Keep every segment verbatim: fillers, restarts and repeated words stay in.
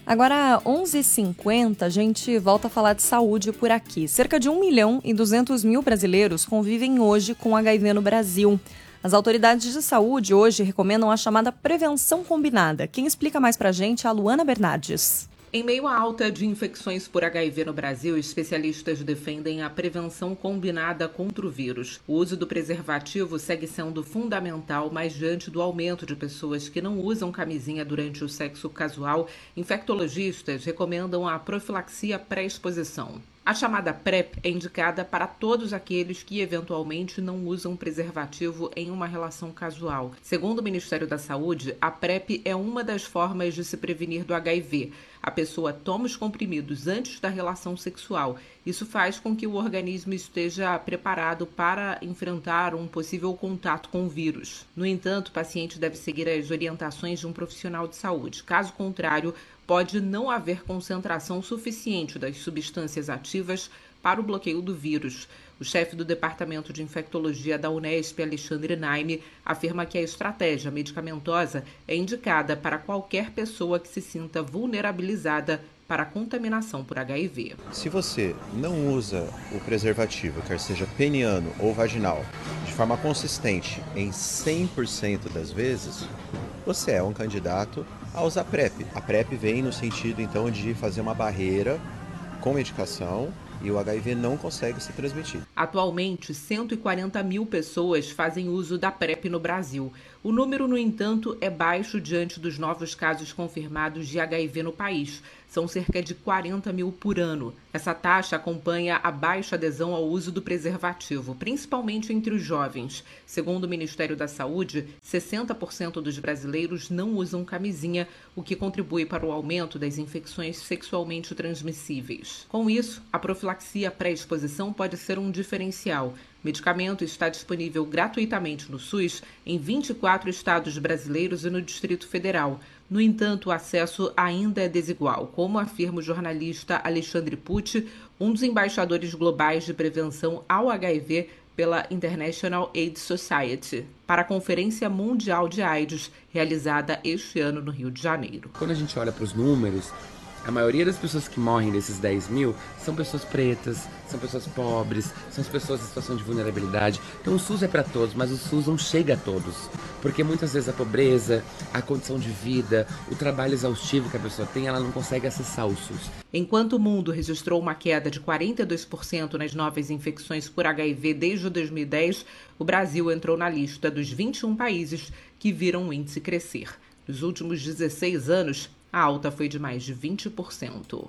Agora, onze e cinquenta, a gente volta a falar de saúde por aqui. Cerca de um milhão e duzentos mil brasileiros convivem hoje com H I V no Brasil. As autoridades de saúde hoje recomendam a chamada prevenção combinada. Quem explica mais pra gente é a Luana Bernardes. Em meio à alta de infecções por H I V no Brasil, especialistas defendem a prevenção combinada contra o vírus. O uso do preservativo segue sendo fundamental, mas diante do aumento de pessoas que não usam camisinha durante o sexo casual, infectologistas recomendam a profilaxia pré-exposição. A chamada PrEP é indicada para todos aqueles que eventualmente não usam preservativo em uma relação casual. Segundo o Ministério da Saúde, a PrEP é uma das formas de se prevenir do H I V. A pessoa toma os comprimidos antes da relação sexual. Isso faz com que o organismo esteja preparado para enfrentar um possível contato com o vírus. No entanto, o paciente deve seguir as orientações de um profissional de saúde. Caso contrário, pode não haver concentração suficiente das substâncias ativas para o bloqueio do vírus. O chefe do Departamento de Infectologia da Unesp, Alexandre Naime, afirma que a estratégia medicamentosa é indicada para qualquer pessoa que se sinta vulnerabilizada para a contaminação por H I V. Se você não usa o preservativo, quer seja peniano ou vaginal, de forma consistente em cem por cento das vezes, você é um candidato a usar PrEP. A PrEP vem no sentido, então, de fazer uma barreira com medicação e o H I V não consegue se transmitir. Atualmente, cento e quarenta mil pessoas fazem uso da PrEP no Brasil. O número, no entanto, é baixo diante dos novos casos confirmados de H I V no país. São cerca de quarenta mil por ano. Essa taxa acompanha a baixa adesão ao uso do preservativo, principalmente entre os jovens. Segundo o Ministério da Saúde, sessenta por cento dos brasileiros não usam camisinha, o que contribui para o aumento das infecções sexualmente transmissíveis. Com isso, a profilaxia pré-exposição pode ser um diferencial. O medicamento está disponível gratuitamente no SUS em vinte e quatro estados brasileiros e no Distrito Federal. No entanto, o acesso ainda é desigual, como afirma o jornalista Alexandre Pucci, um dos embaixadores globais de prevenção ao H I V pela International AIDS Society, para a Conferência Mundial de AIDS, realizada este ano no Rio de Janeiro. Quando a gente olha para os números, a maioria das pessoas que morrem desses dez mil são pessoas pretas, são pessoas pobres, são as pessoas em situação de vulnerabilidade. Então o SUS é para todos, mas o SUS não chega a todos. Porque muitas vezes a pobreza, a condição de vida, o trabalho exaustivo que a pessoa tem, ela não consegue acessar o SUS. Enquanto o mundo registrou uma queda de quarenta e dois por cento nas novas infecções por H I V desde dois mil e dez, o Brasil entrou na lista dos vinte e um países que viram o índice crescer. Nos últimos dezesseis anos, a alta foi de mais de vinte por cento.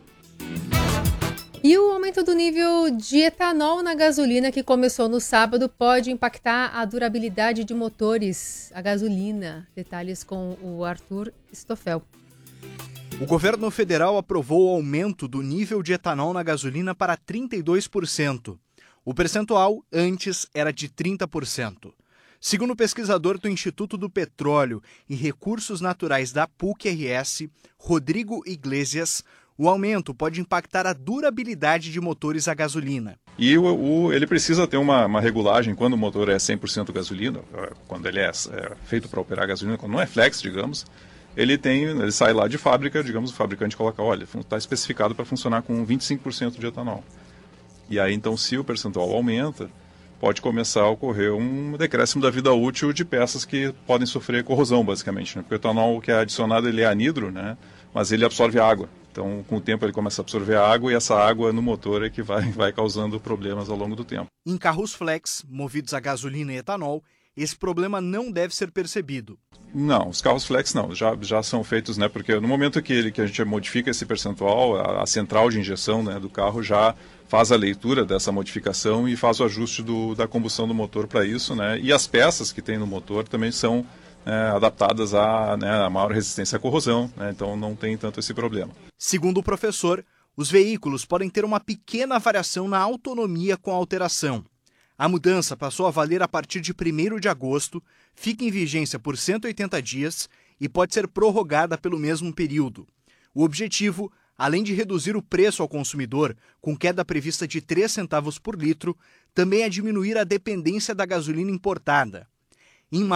E o aumento do nível de etanol na gasolina que começou no sábado pode impactar a durabilidade de motores a gasolina. Detalhes com o Arthur Stoffel. O governo federal aprovou o aumento do nível de etanol na gasolina para trinta e dois por cento. O percentual antes era de trinta por cento. Segundo o pesquisador do Instituto do Petróleo e Recursos Naturais da P U C-R S, Rodrigo Iglesias, o aumento pode impactar a durabilidade de motores a gasolina. E o, o, ele precisa ter uma, uma regulagem quando o motor é cem por cento gasolina, quando ele é, é feito para operar gasolina, quando não é flex, digamos, ele, tem, ele sai lá de fábrica, digamos, o fabricante coloca, olha, está especificado para funcionar com vinte e cinco por cento de etanol. E aí, então, se o percentual aumenta, pode começar a ocorrer um decréscimo da vida útil de peças que podem sofrer corrosão, basicamente. Né? Porque o etanol que é adicionado, ele é anidro, né? Mas ele absorve água. Então, com o tempo, ele começa a absorver a água e essa água no motor é que vai, vai causando problemas ao longo do tempo. Em carros flex, movidos a gasolina e etanol, esse problema não deve ser percebido. Não, os carros flex não, já, já são feitos, né? Porque no momento que, ele, que a gente modifica esse percentual, a, a central de injeção, né, do carro já faz a leitura dessa modificação e faz o ajuste do, da combustão do motor para isso, né? E as peças que tem no motor também são é, adaptadas a, né, a maior resistência à corrosão, né? Então não tem tanto esse problema. Segundo o professor, os veículos podem ter uma pequena variação na autonomia com a alteração. A mudança passou a valer a partir de primeiro de agosto, fica em vigência por cento e oitenta dias e pode ser prorrogada pelo mesmo período. O objetivo, além de reduzir o preço ao consumidor, com queda prevista de três centavos por litro, também é diminuir a dependência da gasolina importada. Em maio,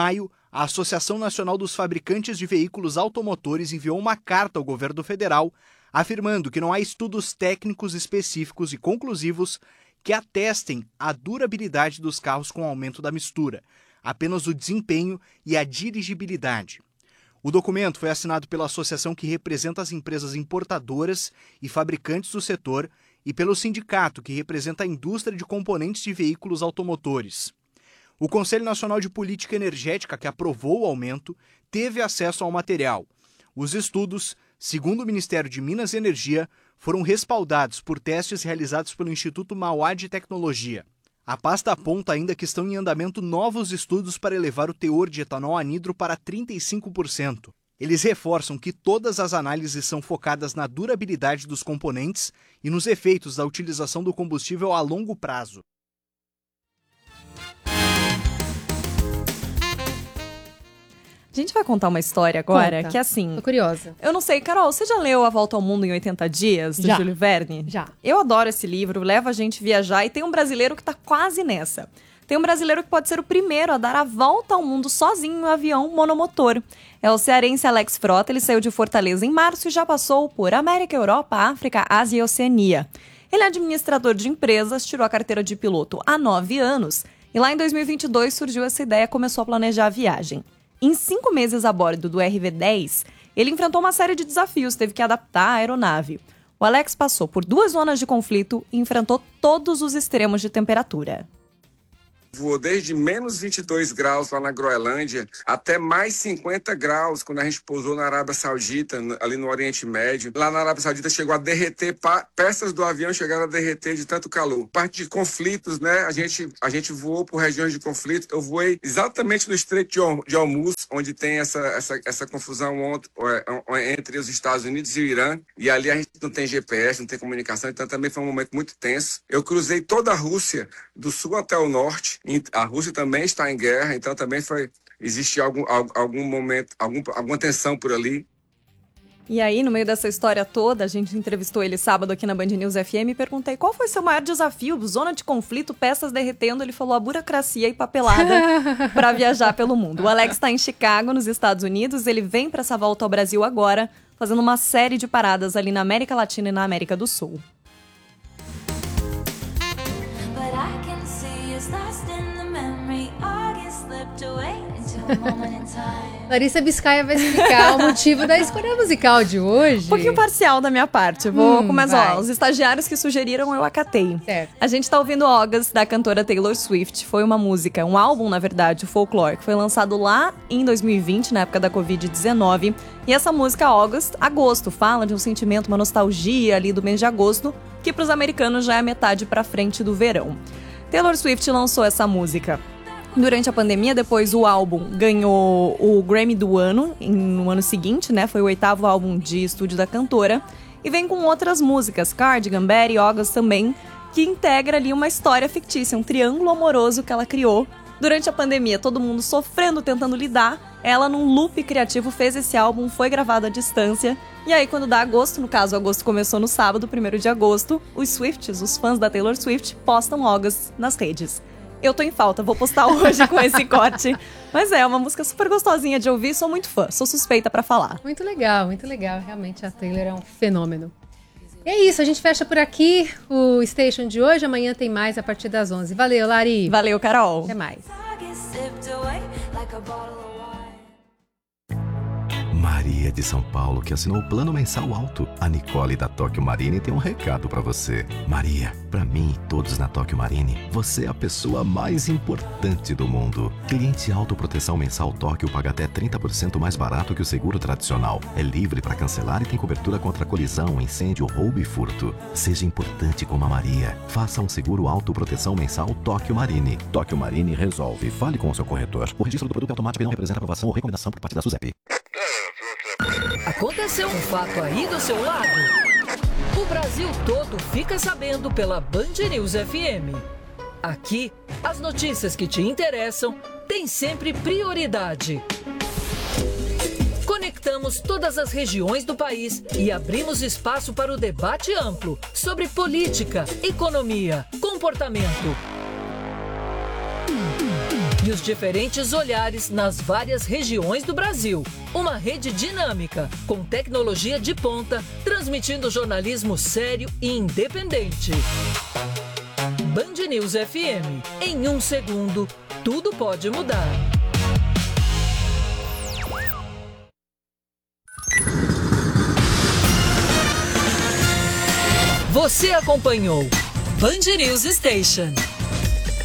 a Associação Nacional dos Fabricantes de Veículos Automotores enviou uma carta ao governo federal afirmando que não há estudos técnicos específicos e conclusivos que atestem a durabilidade dos carros com o aumento da mistura, apenas o desempenho e a dirigibilidade. O documento foi assinado pela associação que representa as empresas importadoras e fabricantes do setor e pelo sindicato que representa a indústria de componentes de veículos automotores. O Conselho Nacional de Política Energética, que aprovou o aumento, teve acesso ao material. Os estudos, segundo o Ministério de Minas e Energia, foram respaldados por testes realizados pelo Instituto Mauá de Tecnologia. A pasta aponta ainda que estão em andamento novos estudos para elevar o teor de etanol anidro para trinta e cinco por cento. Eles reforçam que todas as análises são focadas na durabilidade dos componentes e nos efeitos da utilização do combustível a longo prazo. A gente vai contar uma história agora Conta. que, assim... Tô curiosa. Eu não sei, Carol, você já leu A Volta ao Mundo em oitenta dias, do Já. Júlio Verne? Já. Eu adoro esse livro, leva a gente viajar e tem um brasileiro que tá quase nessa. Tem um brasileiro que pode ser o primeiro a dar a volta ao mundo sozinho em um avião monomotor. É o cearense Alex Frota, ele saiu de Fortaleza em março e já passou por América, Europa, África, Ásia e Oceania. Ele é administrador de empresas, tirou a carteira de piloto há nove anos e lá em dois mil e vinte e dois surgiu essa ideia e começou a planejar a viagem. Em cinco meses a bordo do R V dez, ele enfrentou uma série de desafios, teve que adaptar a aeronave. O Alex passou por duas zonas de conflito e enfrentou todos os extremos de temperatura. Voou desde menos vinte e dois graus lá na Groenlândia até mais cinquenta graus quando a gente pousou na Arábia Saudita, ali no Oriente Médio. Lá na Arábia Saudita chegou a derreter, peças do avião chegaram a derreter de tanto calor. Parte de conflitos, né? A gente, a gente voou por regiões de conflito. Eu voei exatamente no Estreito de Hormuz, onde tem essa, essa, essa confusão entre os Estados Unidos e o Irã. E ali a gente não tem G P S, não tem comunicação, então também foi um momento muito tenso. Eu cruzei toda a Rússia, do sul até o norte. A Rússia também está em guerra, então também foi, existe algum, algum momento, algum, alguma tensão por ali. E aí, no meio dessa história toda, a gente entrevistou ele sábado aqui na Band News F M e perguntei qual foi seu maior desafio, zona de conflito, peças derretendo. Ele falou a burocracia e papelada para viajar pelo mundo. O Alex está em Chicago, nos Estados Unidos. Ele vem para essa volta ao Brasil agora, fazendo uma série de paradas ali na América Latina e na América do Sul. Larissa Biscaia vai explicar o motivo da escolha musical de hoje. Um pouquinho parcial da minha parte. Vou hum, começar. Ó, os estagiários que sugeriram, eu acatei. Certo. A gente tá ouvindo August, da cantora Taylor Swift. Foi uma música, um álbum, na verdade, o Folklore, que foi lançado lá em dois mil e vinte, na época da covid dezenove. E essa música, August, agosto, fala de um sentimento, uma nostalgia ali do mês de agosto, que pros americanos já é a metade pra frente do verão. Taylor Swift lançou essa música durante a pandemia, depois o álbum ganhou o Grammy do ano, no ano seguinte, né? Foi o oitavo álbum de estúdio da cantora. E vem com outras músicas, Cardigan, Betty, August também, que integra ali uma história fictícia, um triângulo amoroso que ela criou durante a pandemia. Todo mundo sofrendo, tentando lidar. Ela, num loop criativo, fez esse álbum, foi gravado à distância. E aí, quando dá agosto, no caso, agosto começou no sábado, primeiro de agosto, os Swifties, os fãs da Taylor Swift, postam August nas redes. Eu tô em falta, vou postar hoje com esse corte. Mas é uma música super gostosinha de ouvir, sou muito fã, sou suspeita pra falar. Muito legal, muito legal. Realmente a Taylor é um fenômeno. E é isso, a gente fecha por aqui o Station de hoje. Amanhã tem mais a partir das onze. Valeu, Lari. Valeu, Carol. Até mais. Maria de São Paulo, que assinou o plano mensal alto. A Nicole da Tóquio Marine tem um recado pra você. Maria, pra mim e todos na Tóquio Marine, você é a pessoa mais importante do mundo. Cliente autoproteção mensal Tóquio paga até trinta por cento mais barato que o seguro tradicional. É livre para cancelar e tem cobertura contra colisão, incêndio, roubo e furto. Seja importante como a Maria. Faça um seguro autoproteção mensal Tóquio Marine. Tóquio Marine resolve. Fale com o seu corretor. O registro do produto automático não representa aprovação ou recomendação por parte da SUSEP. Aconteceu um fato aí do seu lado? O Brasil todo fica sabendo pela Band News F M. Aqui, as notícias que te interessam têm sempre prioridade. Conectamos todas as regiões do país e abrimos espaço para o debate amplo sobre política, economia, comportamento. e os diferentes olhares nas várias regiões do Brasil. Uma rede dinâmica, com tecnologia de ponta, transmitindo jornalismo sério e independente. Band News F M. Em um segundo, tudo pode mudar. Você acompanhou Band News Station.